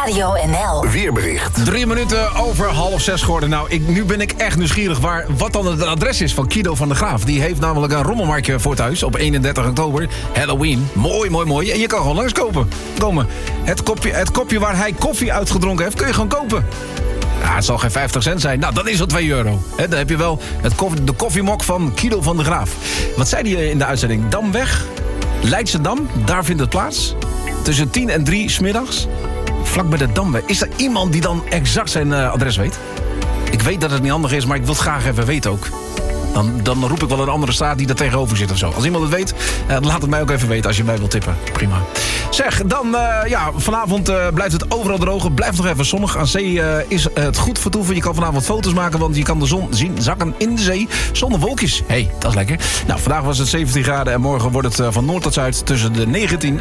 Radio NL. Weerbericht. 3 minuten over 5:30 geworden. Nou, nu ben ik echt nieuwsgierig wat dan het adres is van Guido van der Graaf. Die heeft namelijk een rommelmarktje voor thuis op 31 oktober. Halloween. Mooi. En je kan gewoon langskomen. Het kopje waar hij koffie uitgedronken heeft, kun je gewoon kopen. Ja, het zal geen 50 cent zijn. Nou, dan is het €2. Dan heb je wel de koffiemok van Guido van der Graaf. Wat zei hij in de uitzending? Damweg, Leidse Dam, daar vindt het plaats. Tussen 10 en 3 smiddags. Vlak bij de Damweg. Is er iemand die dan exact zijn adres weet? Ik weet dat het niet handig is, maar ik wil het graag even weten ook. Dan roep ik wel een andere straat die er tegenover zit of zo. Als iemand het weet, laat het mij ook even weten als je mij wilt tippen. Prima. Zeg, dan vanavond blijft het overal droog. Het blijft nog even zonnig. Aan zee is het goed vertoeven. Je kan vanavond foto's maken, want je kan de zon zien zakken in de zee. Zonder wolkjes. Hey, dat is lekker. Nou, vandaag was het 17 graden en morgen wordt het van noord tot zuid tussen de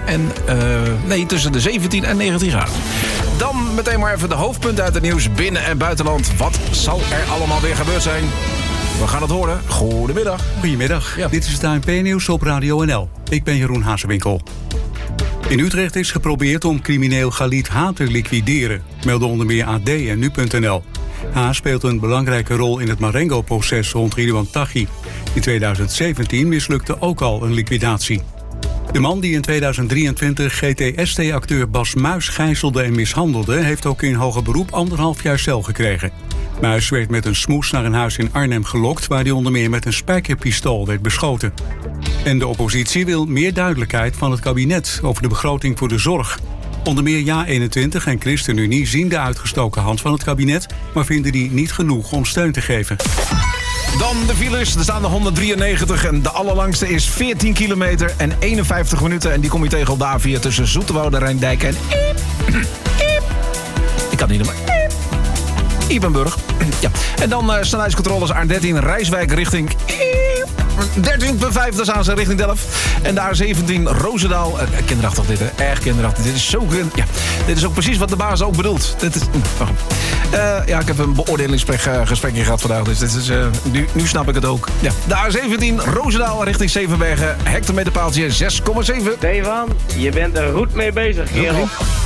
17 en 19 graden. Dan meteen maar even de hoofdpunten uit het nieuws binnen- en buitenland. Wat zal er allemaal weer gebeurd zijn? We gaan het horen. Goedemiddag. Goedemiddag. Ja. Dit is het ANP-nieuws op Radio NL. Ik ben Jeroen Hazewinkel. In Utrecht is geprobeerd om crimineel Galit H. te liquideren, melden onder meer AD en Nu.nl. H. speelt een belangrijke rol in het Marengo-proces rond Ridwan Taghi. In 2017 mislukte ook al een liquidatie. De man die in 2023 GTST-acteur Bas Muis gijzelde en mishandelde, heeft ook in hoger beroep 1,5 jaar cel gekregen. Muis werd met een smoes naar een huis in Arnhem gelokt, waar hij onder meer met een spijkerpistool werd beschoten. En de oppositie wil meer duidelijkheid van het kabinet over de begroting voor de zorg. Onder meer JA21 en ChristenUnie zien de uitgestoken hand van het kabinet, maar vinden die niet genoeg om steun te geven. Dan de files. Er staan er 193 en de allerlangste is 14 kilometer en 51 minuten. En die kom je tegen op de A4 tussen Zoeterwoude, Rijndijk en Ik kan niet meer. Ipenburg. Ja. En dan snelheidscontroles A13 Rijswijk richting 13,5, daar staan ze richting Delft. En de A17 Roosendaal. Kinderachtig dit, hè? Erg kinderachtig. Dit is zo... Ja, dit is ook precies wat de baas ook bedoelt. Dit is... ik heb een beoordelingsgesprekje gehad vandaag. Dus dit is, nu snap ik het ook. Ja. De A17 Roosendaal richting Zevenbergen. Hectometerpaaltje 6,7. Stefan, je bent er goed mee bezig, kerel.